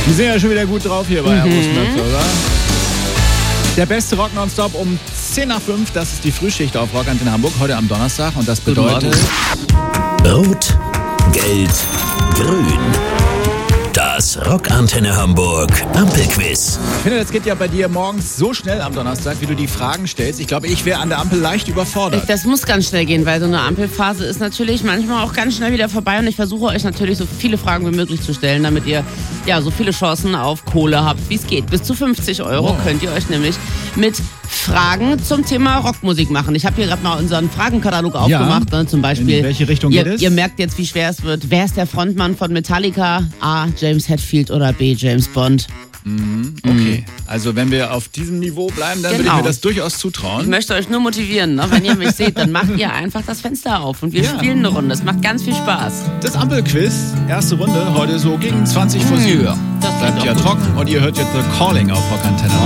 Wir sind ja schon wieder gut drauf hier bei Abrufsmöpfe, oder? Der beste Rock nonstop um 10 nach 5. Das ist die Frühschicht auf Rock Antenne Hamburg, heute am Donnerstag. Und das bedeutet... Rot, Gelb, Grün. Das Rock Antenne Hamburg Ampelquiz. Ich finde, das geht ja bei dir morgens so schnell am Donnerstag, wie du die Fragen stellst. Ich glaube, ich wäre an der Ampel leicht überfordert. Das muss ganz schnell gehen, weil so eine Ampelphase ist natürlich manchmal auch ganz schnell wieder vorbei. Und ich versuche euch natürlich so viele Fragen wie möglich zu stellen, damit ihr ja so viele Chancen auf Kohle habt, wie es geht. Bis zu 50 € könnt ihr euch nämlich mit Fragen zum Thema Rockmusik machen. Ich habe hier gerade mal unseren Fragenkatalog aufgemacht. Ne? Zum Beispiel, in welche Richtung geht es? Ihr merkt jetzt, wie schwer es wird. Wer ist der Frontmann von Metallica? A. James Hetfield oder B. James Bond? Okay, also wenn wir auf diesem Niveau bleiben, dann würde ich mir das durchaus zutrauen. Ich möchte euch nur motivieren, ne? Wenn ihr mich seht, dann macht ihr einfach das Fenster auf und wir spielen eine Runde. Es macht ganz viel Spaß. Das Ampelquiz, erste Runde, heute so gegen 20 vor 7. Das bleibt ja trocken und ihr hört jetzt The Calling auf Rock Antenne.